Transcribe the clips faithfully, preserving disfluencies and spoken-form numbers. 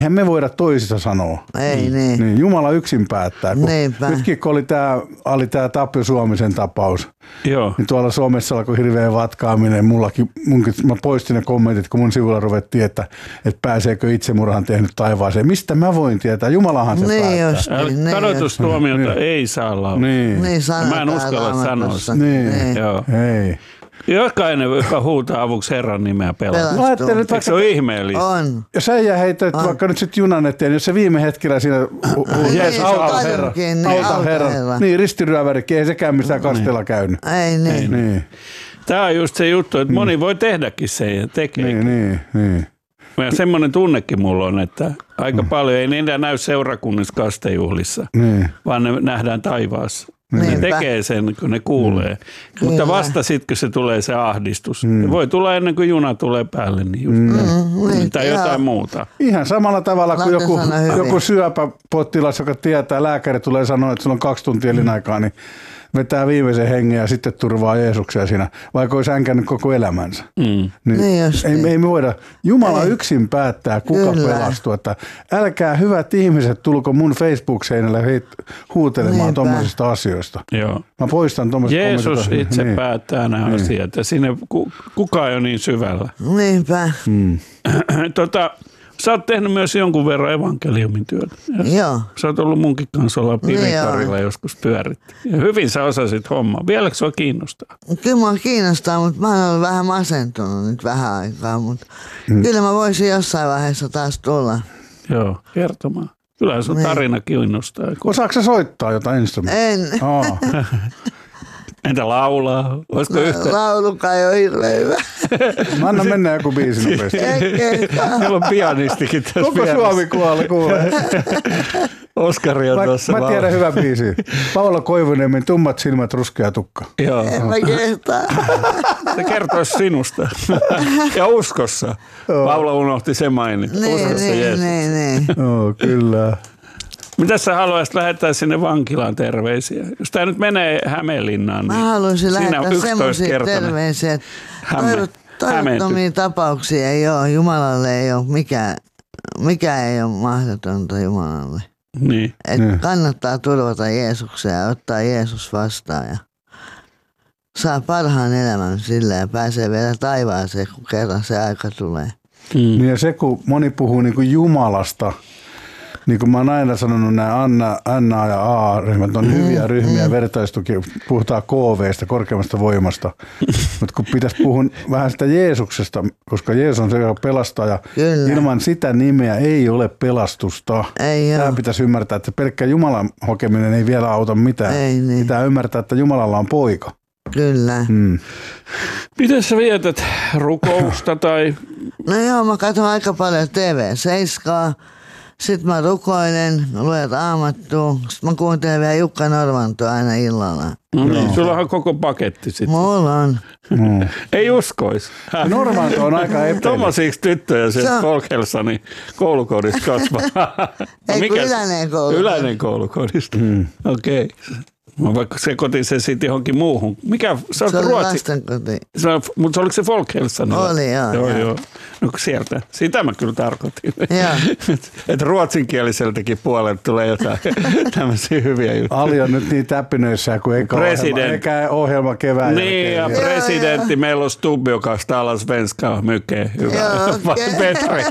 Eihän me voida toisista sanoa. Ei niin. niin. Jumala yksin päättää. Kun nytkin kun oli tämä oli tää Tapio Suomisen tapaus, Joo. niin tuolla Suomessa alkoi hirveä vatkaaminen. Mullakin, munkin, mä poistin ne kommentit, kun mun sivulla ruvettiin, että, että pääseekö itsemurhan tehnyt taivaaseen. Mistä mä voin tietää? Jumalahan se niin päättää. Just, niin, kadotustuomiota niin. ei saa laulaa. Niin. Niin mä en uskalla sanoa sitä. Niin. niin. Joo. Ei. Jokainen, joka huutaa avuksi Herran nimeä pelastuu. No, eikö se ole ihmeellistä? On. Jos äijä heität on. vaikka nyt sitten junan eteen, jos se viime hetkellä siinä Jeesus, auta Herra, niin, auta Herra. herra. Niin, ristiryövärikin, ei sekään mistään kastella käynyt. Ei niin. Ei, niin. Tämä on just se juttu, että moni voi tehdäkin sen ja tekee. Niin, niin, niin. Ja semmoinen tunnekin mulla on, että aika mm. paljon ei niitä näy seurakunnissa kastejuhlissa, niin. vaan ne nähdään taivaassa. Ne Niinpä. tekee sen, kun ne kuulee. Mm. Mutta vasta sitten, kun se tulee se ahdistus. Mm. Voi tulla ennen kuin juna tulee päälle, niin just mm. tai jotain Ihan. muuta. Ihan samalla tavalla kuin joku, joku syöpäpotilas, joka tietää, lääkäri tulee sanoa, että sulla on kaksi tuntia elinaikaa, niin vetää viimeisen hengen ja sitten turvaa Jeesuksia siinä, vaikka olisi änkännyt koko elämänsä. Mm. Niin niin ei, ei me voida, Jumala ei. yksin päättää, kuka Kyllä. pelastuu. Että älkää hyvät ihmiset, tulko mun Facebook-seinälle heit- huutelemaan tuommoisista asioista. Joo. Mä poistan tuommoiset Jeesus kommentit. itse niin. päättää nämä niin. asiat ja sinne ku, kukaan ei ole niin syvällä. Niinpä. Mm. tota, sä oot tehnyt myös jonkun verran evankeliumin työtä. Joo. Sä oot ollut munkin kanssa olla Piritorilla niin joskus pyöritti. Ja hyvin sä osasit hommaa. Vieläkö sua kiinnostaa? Kyllä mua kiinnostaa, mutta mä oon ollut vähän masentunut nyt vähän aikaa. Mutta mm. kyllä mä voisin jossain vaiheessa taas tulla. Joo, kertomaan. Kyllä sun niin. tarina kiinnostaa. Osaatko sä soittaa jotain instrumenttia? En. Oh. Entä laulaa? Olisiko no, yhtä? Laulukaan ei ole hirveän hyvä. Mä annan mennä joku biisi nopeasti. Meillä on pianistikin tässä Koko vieressä. Suomi kuolee, kuulee. Oskari on Mä, tuossa. mä tiedän hyvän biisin. Paula Koivuniemen Tummat silmät, ruskea tukka. Joo. En mä kehtaa. Se kertoisi sinusta. Ja uskossa. Paula unohti sen mainita. Niin, Uskossa niin, Jeesus. niin, niin. Joo, kyllä. Mitä sä haluaisit lähettää sinne vankilaan terveisiä? Jos tää nyt menee Hämeenlinnaan, Mä niin haluaisin siinä on lähettää semmoisia yksitoistakertainen terveisiä, että häme- toivot, toivottomia tapauksia ei ole. Jumalalle ei ole mikään, mikä ei ole mahdotonta Jumalalle. Niin. Et Niin. kannattaa turvata Jeesuksen ja ottaa Jeesus vastaan ja saa parhaan elämän sillä ja pääsee vielä taivaaseen, kun kerran se aika tulee. Mm. Niin ja se, kun moni puhuu niin kuin Jumalasta, niin kuin mä oon aina sanonut, nämä Anna, Anna ja A-ryhmät on hyviä ryhmiä, mm. vertaistuki, puhutaan K V:stä, korkeammasta voimasta. Mutta kun pitäisi puhua vähän sitä Jeesuksesta, koska Jeesus on se, joka pelastaa ja Kyllä. ilman sitä nimeä ei ole pelastusta. Ei Tämä ole. pitäisi ymmärtää, että pelkkä Jumalan hokeminen ei vielä auta mitään. Ei niin. Pitää ymmärtää, että Jumalalla on poika. Kyllä. Mm. Miten sä vietät rukousta tai... No joo, mä katson aika paljon T V seitsemän. Sitten mä rukoilen, luen Raamattua. Sitten mä kuuntelen vielä Jukka Norvantoa aina illalla. No niin, sulla on koko paketti sitten. Mulla on. Mm. Ei uskois. Normanto on aika epäili. Tommosiksi tyttöjä se Se on- Folkhälsanin koulukodissa kasvaa. Ei, kun Ylänen koulukodista. Ylänen koulukodista. Mm. Okei. Okay. Mä vaikka sekoitin sen sitten johonkin muuhun. Mikä? Se on Se oli ruotsi. lastenkoti. Se on, mutta oliko se Folkhälsanilla? Oli, joo, joo, joo. joo. No kun sieltä. Sitä mä kyllä tarkoitin. Joo. Että ruotsinkieliseltäkin puolelta tulee jotain tämmöisiä hyviä juttuja. Ali on nyt niin täppinöissä, kun eikä President. ohjelma, eikä ohjelma kevään Niin, ja jälkeen. presidentti, meillä on Stubb, joka talar svenska mycket. Hyvä. Joo, okei. Petri.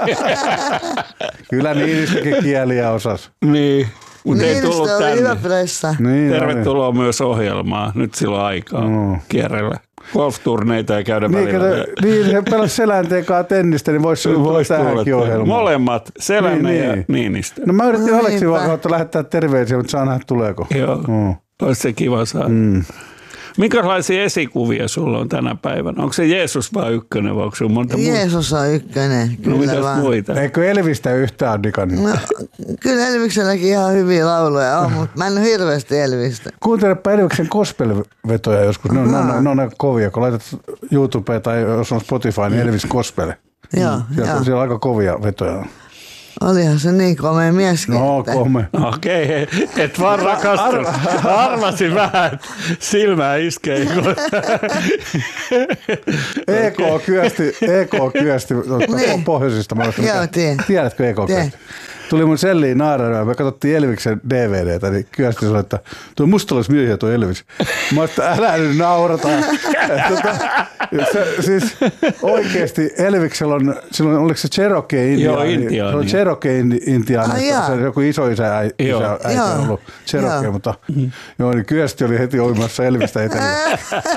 Kyllä Niinistökin kieliä osas. Niin, mutta ei tullut Niinistö oli hyvä tänne. pressa. Niin, Tervetuloa myös ohjelmaan. Nyt silloin aikaa Mm. kierrellä. Golf-turneita ja käydä Niin, välillä. kato, niin se pelasi Selänteen kanssa tennistä, niin voisi tulla Vois tulla tähänkin tänne. ohjelmaan. Molemmat, Selänne Niin, ja niin. Niinistö. No mä yritin No Aleksi niinpä. kautta lähettää terveisiä, mutta saa nähdä tuleeko. Joo, Mm. olisi se kiva saada. Mm. Minkälaisia esikuvia sulla on tänä päivänä? Onko se Jeesus vai ykkönen vai onko se monta muuta? Jeesus on ykkönen, No kyllä mitäs vaan. muita? Eikö Elvistä yhtään digannut? No, kyllä Elvikselläkin ihan hyviä lauluja on, mutta mä en ole hirveästi Elvistä. Kuuntelepa Elviksen gospel-vetoja joskus. Ne on, ne on, ne on aika kovia. Kun laitat YouTubeen tai jos on Spotify, niin Elvis gospel. Joo, Siellä, joo. siellä on aika kovia vetoja. Olihan se niin komea mieskin. No että- komea. Okei, et vaan rakastunut. Arvasin vähän, että silmää iskee. E K kyösti, E K kyösti Niin. pohjoisista. Mä olisin- Joo, tiedän. Tiedätkö E K Tiedän. kyösti? Tuli mun selliin naaraan, me katsottiin Elviksen D V D:tä, niin kyösti sanoi, että tuo musta olisi miehiä tuo Elvis. Mä oon, että älä nyt naurata. Tota, se, siis oikeesti Elviksellä on, silloin oliko se Cherokee Intiaani? Joo, intiaani. Se on Cherokee Intiaani, Ai jaa. se on joku iso isä, äi, Joo. isä äiti Joo. on ollut Cherokee, Joo. mutta joo, niin kyösti oli heti uimassa Elvistä etelään.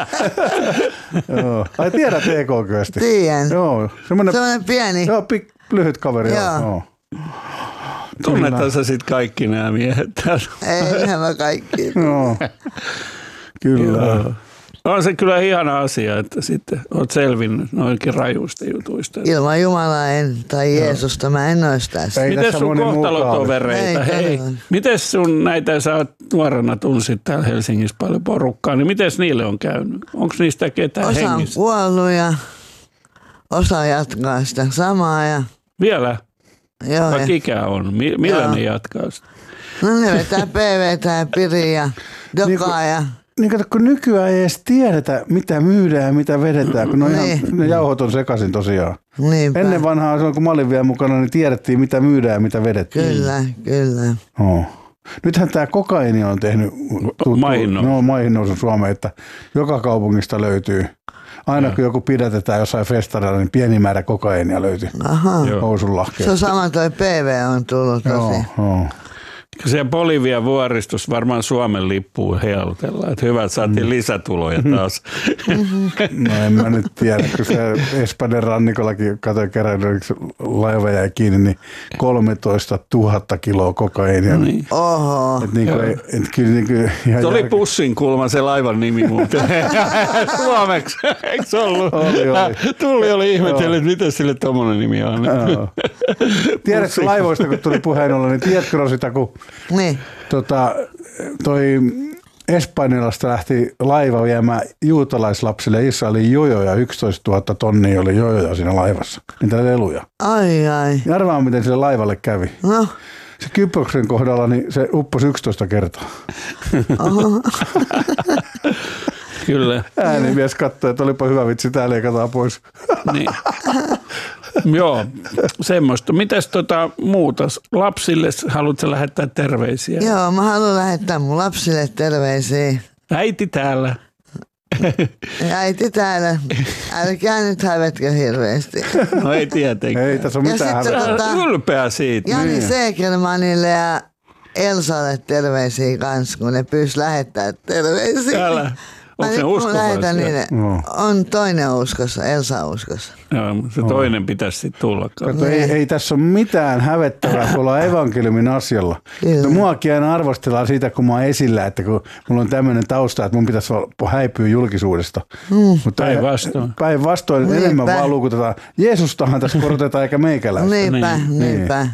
Joo. Ai tiedät E K kyösti? Tiedän. Joo, semmoinen, Sellainen pieni. joo, pik, lyhyt kaveri. Joo. Joo. Joo. Tunnetaan sä sit kaikki nämä miehet täällä. Ei nämä kaikki. Joo. Kyllä. Joo. On se kyllä ihana asia, että sitten oot selvinnyt noinkin rajuista jutuista. Ilman Jumalaa en, tai Jeesusta mä en olisi tässä. Ei Miten tässä sun moni muukaan kohtalotovereita? Ei, Hei, todellakin. miten sun näitä, sä oot nuorena tunsit täällä Helsingissä paljon porukkaa, niin miten niille on käynyt? Onko niistä ketään Osa on hengissä? kuollut ja osa jatkaa sitä samaa. Ja, Vielä? joo, Vaikka ja, ikä on. Mi- millä Joo. ne jatkaa sitä? no ne vetää P V:tä ja Piri ja Dokaa ja Niin kato, kun nykyään ei edes tiedetä, mitä myydään ja mitä vedetään, kun ne, on ihan, Niin. ne jauhot on sekaisin tosiaan. niinpä. Ennen vanhaa, silloin kun mä olin vielä mukana, niin tiedettiin, mitä myydään ja mitä vedettiin. Kyllä, kyllä. Oh. Nythän tämä kokaini on tehnyt tu- Maihin nousu. no, maihin nousun Suomeen, että joka kaupungista löytyy. Aina kun joku pidätetään jossain festarilla, niin pieni määrä kokainia löytyy Aha. Joo. housun Se lahkeesta. on sama toi P V on tullut Joo, tosi. joo. Siellä Bolivian vuoristus varmaan Suomen lippuun heilutellaan, että hyvä, että saatiin lisätuloja taas. No en mä nyt tiedä, kun se Espanjan rannikollakin katsoin kerran, yksi laiva jäi kiinni, niin kolmetoista tuhatta kiloa kokainia. Niin. Oho. Et niin kuin, et kyllä niin kuin ihan Se oli järke- pussin kulma se laivan nimi muuten. Suomeksi, eikö se ollut? Oli, oli. Tulli oli ihmetellyt, että miten sille tommonen nimi on. Joo. Tiedätkö laivoista, kun tuli puheen olla, niin tiedätkö Rosita, kun Niin. tota, toi Espanjalasta lähti laiva viemään juutalaislapsille Israelin jojoja, yksitoistatuhatta tonnia oli jojoja siinä laivassa, niitä leluja. Ai ai. Ja arvaa, miten sille laivalle kävi. No, Se Kyproksen kohdalla, niin se upposi yksitoista kertaa. Kyllä. Äänimies katsoi, että olipa hyvä vitsi, tää leikataan pois. Niin. Joo, semmoista. Mitäs tota muuta? Lapsille haluatko lähettää terveisiä? joo, mä haluan lähettää mun lapsille terveisiä. Äiti täällä. Ja äiti täällä, älkää nyt hävetkö hirveästi. No ei tietenkään. Ei tässä ole Ja mitään sitten hävetä. tota- Ylpeä siitä. Jani Niin. Segermanille ja Elsalle terveisiä kans, kun ne pyys lähettää terveisiä. Älä. Onko Mä se nyt kun uskovaisia? lähetän niille. Joo. On toinen uskossa, Elsa uskossa. Joo, se toinen pitäisi sitten tulla. Kato, ei, ei tässä ole mitään hävettävää, kun ollaan evankeliumin asialla. Kyllä. No, muakin aina arvostellaan siitä, kun mä oon esillä, että kun mulla on tämmöinen tausta, että mun pitäisi olla- häipyä julkisuudesta. Mm. Mutta Päinvastoin. Päinvastoin Niinpä. enemmän vaan lukutetaan. Jeesustahan tässä korotetaan eikä meikäläistä. Niinpä, Niin. niinpä.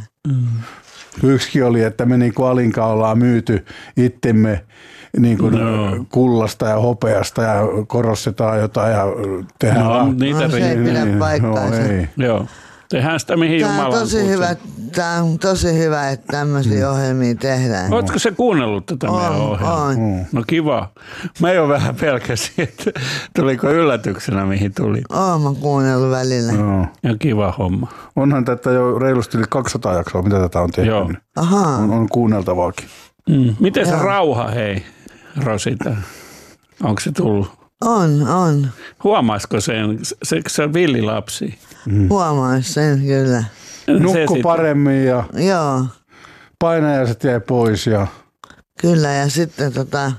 Yksikin oli, että me niin kuin Alinka ollaan myyty itsemme niin kuin No. kullasta ja hopeasta ja korostetaan jotain ja tehdään. No, vaan- niitä No, se ei riittää. pidä paikkaansa. Joo, ei. Joo. Tehdään sitä mihin Tämä Jumala on tosi hyvä, tää on tosi hyvä, että tämmöisiä ohjelmia tehdään. Oletko se kuunnellut tätä meidän On, ohjelmaa? on. No kiva. Mä jo vähän pelkäsin, että tuliko yllätyksenä mihin tuli. Oon mä kuunnellut välillä. Joo. Ja kiva homma. Onhan tätä jo reilusti yli kaksisataa jaksoa, mitä tätä on tehty. Joo. Ahaa. On, on kuunneltavaakin. Mm. Miten se Joo. rauha, hei, Rosita? Onko se tullut? On, on. Huomaisiko sen? Se, se on villilapsi. Huomaa sen kyllä. Se Nukku sit- paremmin ja Joo, painajaiset jäi pois. Ja kyllä. Ja sitten tota,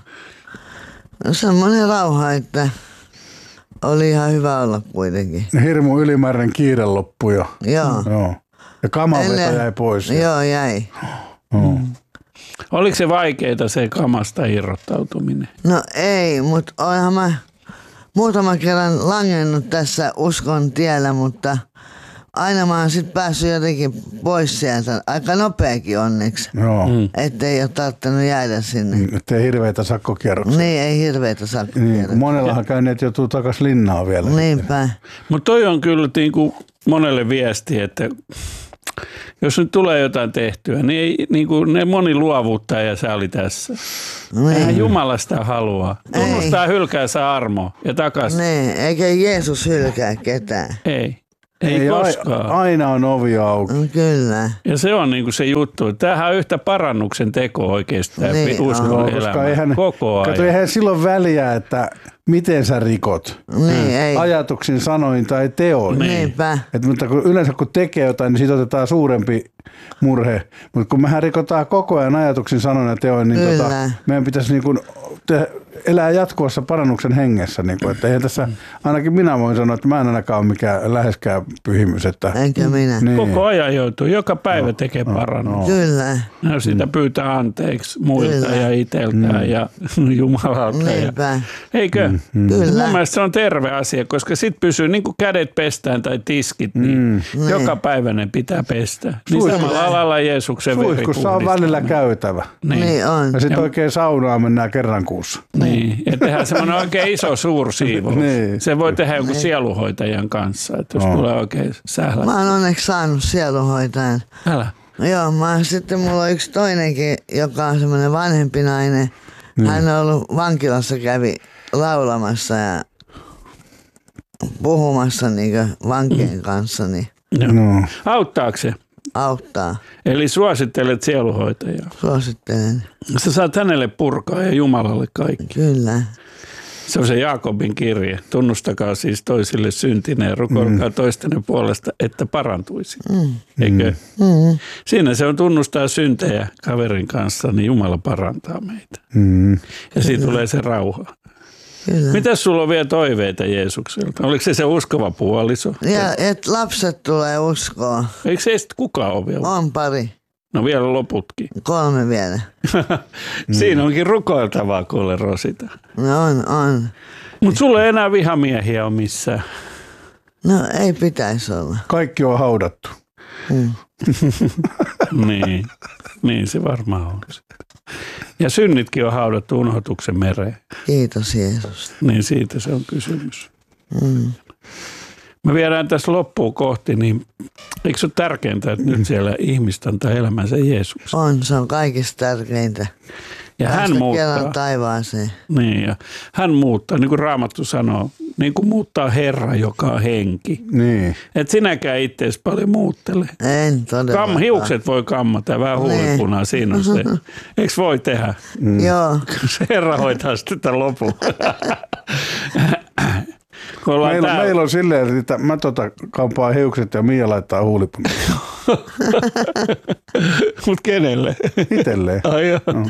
no semmoinen rauha, että oli ihan hyvä olla kuitenkin. hirmu ylimääräinen kiire loppui. Ja, Joo. joo. Ja kamaveto Ennen- jäi pois. Ja, Joo, jäi. joo. Oliko se vaikeaa se kamasta irrottautuminen? No ei, mutta olenhan mä muutaman kerran langennut tässä uskon tiellä, mutta aina mä oon sit päässyt jotenkin pois sieltä. Aika nopeakin onneksi. Joo. Mm. Ettei ole tarttunut jäädä sinne. Että ei hirveitä sakkokierroksia. Niin, ei hirveetä saa Niin, kun monellahan käyneet joutuu takas linnaan vielä. Niinpä. Mutta toi on kyllä niinku monelle viesti, että Jos nyt tulee jotain tehtyä, niin, ei, niin kuin ne moni luovuttaa ja sä oli tässä. Niin. Eihän Jumala sitä haluaa. Tunnustaa, hylkää saa armo ja takaisin. Niin, eikä Jeesus hylkää ketään. Ei. Ei, Ei koskaan. Aina on ovi auki. No, kyllä. Ja se on niinku se juttu. Tämähän on yhtä parannuksen teko oikeasti tämä Niin uskon No, elämä. koska eihän, Koko ajan. kato, eihän silloin väliä, että miten sä rikot. Niin, ei. Ajatuksin, sanoin tai teoin. Niinpä. Et, mutta kun yleensä kun tekee jotain, niin siitä otetaan suurempi murhe. Mutta kun mehän rikotaan koko ajan ajatuksin, sanoin ja teoin, niin Kyllä. tota, meidän pitäisi niin kuin te, elää jatkuvassa parannuksen hengessä. Niin kuin, että eihän tässä, ainakin minä voin sanoa, että mä en ainakaan ole mikään läheskään pyhimys. Että, Enkä minä. niin. Koko ajan joutuu. Joka päivä tekee parannus. Kyllä. No, sitä pyytää anteeksi muilta Kyllä. ja itseltään ja Jumalalta. Ja, Niinpä. eikö? Mm. Kyllä. Mun mielestä se on terve asia, koska sit pysyy niin kuin kädet pestään tai tiskit, niin joka päivä ne pitää pestä. Niin Suihku- samalla lailla Jeesuksen veri Suihkussa on puhdistaa. välillä käytävä. Niin. Niin on. Ja sitten oikein saunaan mennään kerran kuussa. Niin, ja tehdään semmoinen oikein iso suursiivous. Niin. Se voi tehdä jonkun sieluhoitajan kanssa, että jos No. tulee oikein sählä. Mä oon onneksi saanut sielunhoitajan. Älä. Joo, mä, sitten mulla on yksi toinenkin, joka on semmoinen vanhempi nainen. Hän on ollut vankilassa, kävi laulamassa ja puhumassa niin vankien kanssa, niin Joo. No. Auttaako se? auttaa. Eli suosittelet sieluhoitajaa. Suosittelen. Sä saat hänelle purkaa ja Jumalalle kaikki. Kyllä. Se on se Jaakobin kirje. Tunnustakaa siis toisille syntineen, rukoilkaa mm. toistenne puolesta, että parantuisi. Mm. Eikö? Mm. Siinä se on tunnustaa syntejä kaverin kanssa, niin Jumala parantaa meitä. Mm. Ja siitä tulee se rauha. Kyllä. Mitäs sulla on vielä toiveita Jeesukselta? Oliko se se uskova puoliso? Ja että lapset tulee uskoa. Eikö se sitten kukaan ole vielä? On pari. No vielä loputkin. Kolme vielä. Siinä onkin rukoiltavaa kuule Rosita. No on, on. Mutta sulla ei enää vihamiehiä ole missään. No ei pitäisi olla. Kaikki on haudattu. Mm. niin. niin se varmaan on. Ja synnitkin on haudattu unohtuksen mereen. Kiitos Jeesus. Niin siitä se on kysymys. Mm. Me viedään tässä loppuun kohti, niin eikö se ole tärkeintä, että nyt siellä ihmiset antaa elämänsä Jeesuksen? On, se on kaikista tärkeintä. Ja hän Päästä muuttaa. kerran taivaaseen. Niin, ja hän muuttaa, niin kuin Raamattu sanoo, niin kuin muuttaa Herra, joka on henki. Niin. Et sinäkään itseäsi paljon muuttele. En todellakaan. Kam, hiukset voi kammata ja vähän huulipunaa, siinä on se. Eikö voi tehdä? Mm. Joo. Se Herra hoitaa sitten tämän lopun. Meillä, täällä... meillä on silleen, että mä tota kampaan hiukset ja Mia laittaa huulipunaa. Mut kenelle? Itelleen. Ai joo. No.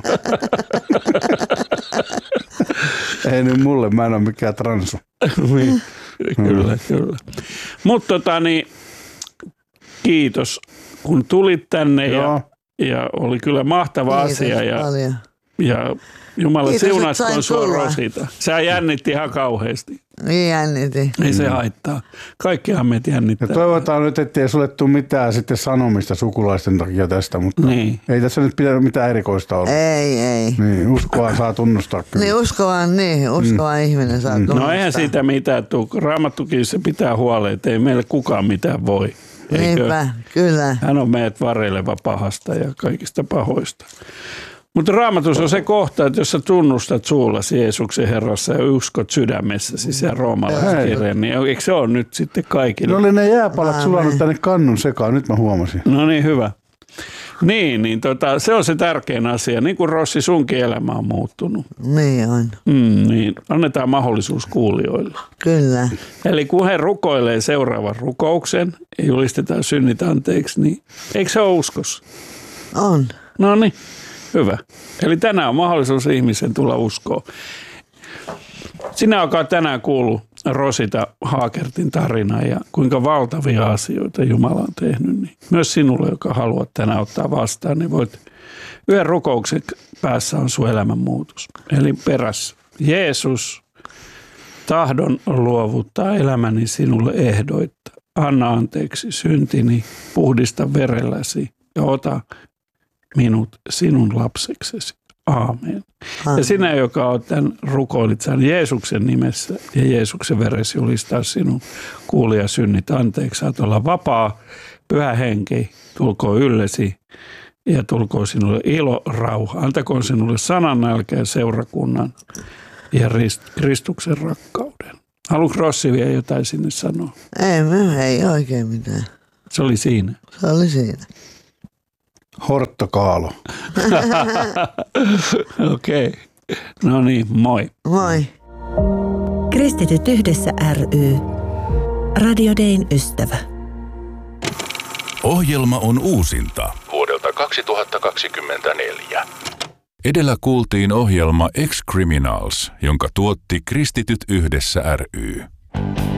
Ei nyt mulle, mä en ole mikään transu. Niin, kyllä, kyllä. Mutta tota niin, kiitos kun tulit tänne ja, ja oli kyllä mahtava Kiitos asia. Ja, paljon. ja Jumala Kiitos, että siunatkoon sain sua tulla. Rosita. Sä jännitti ihan kauheasti. Niin jännitin. Ei se haittaa. Kaikkihan meitä Ja jännittää. toivotaan nyt, ettei sulle tule mitään sitten sanomista sukulaisten takia tästä, mutta Niin. ei tässä nyt pidä mitään erikoista olla. Ei, ei. Niin, uskoa saa tunnustaa kyllä. Niin uskovan, niin, uskovan mm. ihminen saa tunnustaa. No eihän siitä mitään tule. Raamattukin se pitää huoleen, että ei meille kukaan mitään voi. Eikö? Niinpä, kyllä. Hän on meidät vareleva pahasta ja kaikista pahoista. Mutta Raamatussa on se kohta, että jos sä tunnustat suullasi Jeesuksen Herrassa ja uskot sydämessäsi sen roomalaiskirjan, niin eikö se ole nyt sitten kaikille? No oli ne jääpalat sulanut tänne kannun sekaan, nyt mä huomasin. No niin, hyvä. Niin, niin tota, se on se tärkein asia. Niin kuin Rossi, sunkin elämä on muuttunut. Niin on, Mm, niin annetaan mahdollisuus kuulijoille. kyllä. Eli kun he rukoilee seuraavan rukouksen ja julistetaan synnit anteeksi, niin eikö se ole uskossa? On. No niin, hyvä. Eli tänään on mahdollisuus ihmisen tulla uskoon. Sinä, joka tänään kuullut Rosita Haakertin tarina ja kuinka valtavia asioita Jumala on tehnyt, niin myös sinulle, joka haluat tänään ottaa vastaan, niin voit yhden rukouksen päässä on sun elämänmuutos. Eli perässä. Jeesus, tahdon luovuttaa elämäni sinulle ehdoitta. Anna anteeksi syntini, puhdista verelläsi ja ota minut sinun lapseksesi. Aamen. Aamen. Ja sinä, joka olet tämän rukoilit sen Jeesuksen nimessä ja Jeesuksen veressä julistaa sinun kuulija synnit anteeksi, saat olla vapaa Pyhä henki, tulkoon yllesi ja tulkoon sinulle ilo, rauha. Antakoon sinulle sanannälkä ja seurakunnan ja Kristuksen rakkauden. Haluatko Rossi vielä jotain sinne sanoa? Ei, me, ei oikein mitään. Se oli siinä. Se oli siinä. Hortto Kaalo. Okei. Okay. No niin, moi. Moi. Kristityt yhdessä ry. Radio Dayn ystävä. Ohjelma on uusinta vuodelta kaksituhattakaksikymmentäneljä. Edellä kuultiin ohjelma Ex-Criminals, jonka tuotti Kristityt yhdessä ry.